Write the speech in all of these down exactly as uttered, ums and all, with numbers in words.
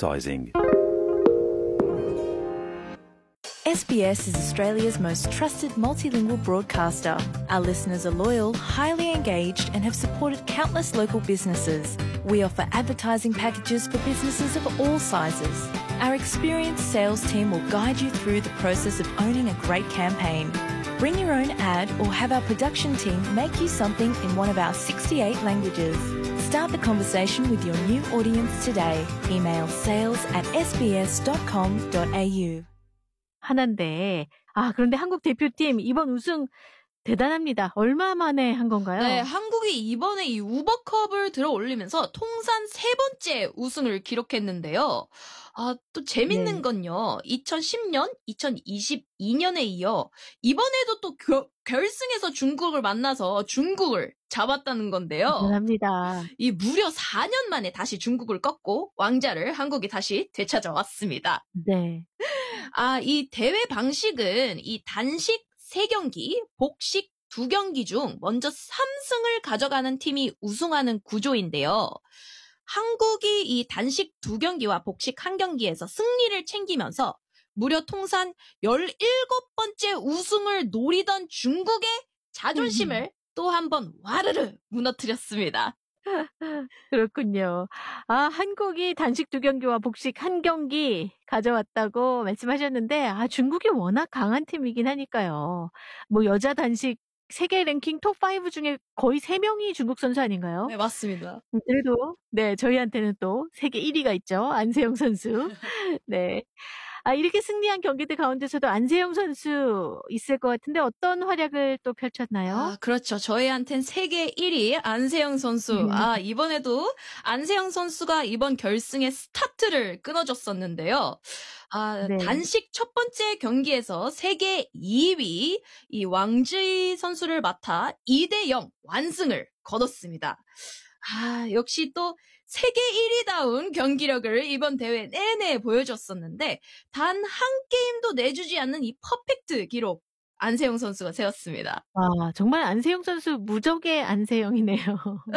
advertising. S B S is Australia's most trusted multilingual broadcaster. Our listeners are loyal, highly engaged, and have supported countless local businesses. We offer advertising packages for businesses of all sizes. Our experienced sales team will guide you through the process of owning a great campaign. Bring your own ad or have our production team make you something in one of our sixty-eight languages. Start the conversation with your new audience today. Email sales at s b s dot com dot a u. 하나인데, 아, 그런데 한국 대표팀 이번 우승 대단합니다. 얼마 만에 한 건가요? 네, 한국이 이번에 이 우버컵을 들어 올리면서 통산 세 번째 우승을 기록했는데요. 아, 또 재밌는 네. 건요. 이천십 년, 이천이십이 년에 이어 이번에도 또 겨, 결승에서 중국을 만나서 중국을 잡았다는 건데요. 대단합니다. 이 무려 사 년 만에 다시 중국을 꺾고 왕자를 한국이 다시 되찾아왔습니다. 네. 아, 이 대회 방식은 이 단식 세 경기, 복식 두 경기 중 먼저 삼 승을 가져가는 팀이 우승하는 구조인데요. 한국이 이 단식 두 경기와 복식 한 경기에서 승리를 챙기면서 무려 통산 열일곱 번째 우승을 노리던 중국의 자존심을 음. 또 한 번 와르르 무너뜨렸습니다. 그렇군요. 아, 한국이 단식 두 경기와 복식 한 경기 가져왔다고 말씀하셨는데, 아, 중국이 워낙 강한 팀이긴 하니까요. 뭐 여자 단식 세계 랭킹 톱 오 중에 거의 세 명이 중국 선수 아닌가요? 네, 맞습니다. 그래도 네, 저희한테는 또 세계 일 위가 있죠. 안세영 선수. 네. 아, 이렇게 승리한 경기들 가운데서도 안세영 선수 있을 것 같은데 어떤 활약을 또 펼쳤나요? 아, 그렇죠. 저희한텐 세계 일 위 안세영 선수. 음. 아, 이번에도 안세영 선수가 이번 결승의 스타트를 끊어줬었는데요. 아, 네. 단식 첫 번째 경기에서 세계 이 위 이 왕즈이 선수를 맡아 이 대 영 완승을 거뒀습니다. 아, 역시 또 세계 일 위다운 경기력을 이번 대회 내내 보여줬었는데 단 한 게임도 내주지 않는 이 퍼펙트 기록 안세영 선수가 세웠습니다. 아, 정말 안세영 선수 무적의 안세영이네요.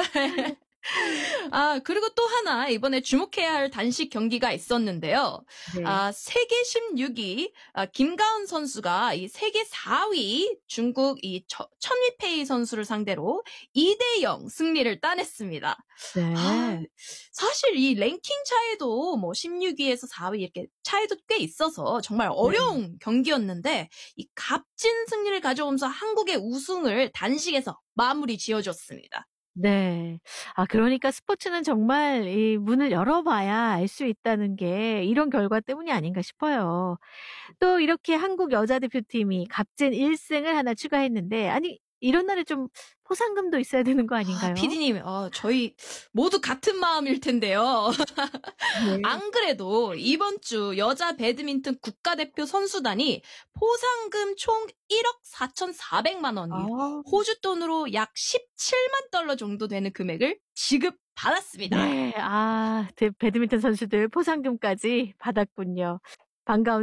아, 그리고 또 하나 이번에 주목해야 할 단식 경기가 있었는데요. 네. 아, 세계 십육 위 아, 김가은 선수가 이 세계 사 위 중국 이 천위페이 선수를 상대로 이 대 영 승리를 따냈습니다. 네. 아, 사실 이 랭킹 차이도 뭐 십육 위에서 사 위 이렇게 차이도 꽤 있어서 정말 어려운 네. 경기였는데 이 값진 승리를 가져오면서 한국의 우승을 단식에서 마무리 지어줬습니다. 네. 아, 그러니까 스포츠는 정말 이 문을 열어봐야 알 수 있다는 게 이런 결과 때문이 아닌가 싶어요. 또 이렇게 한국 여자 대표팀이 값진 일 승을 하나 추가했는데, 아니, 이런 날에 좀 포상금도 있어야 되는 거 아닌가요? 아, 피디님, 어, 저희 모두 같은 마음일 텐데요. 네. 안 그래도 이번 주 여자 배드민턴 국가대표 선수단이 포상금 총 일억 사천사백만 원, 아. 호주 돈으로 약 십칠만 달러 정도 되는 금액을 지급받았습니다. 네, 아, 배드민턴 선수들 포상금까지 받았군요. 반가운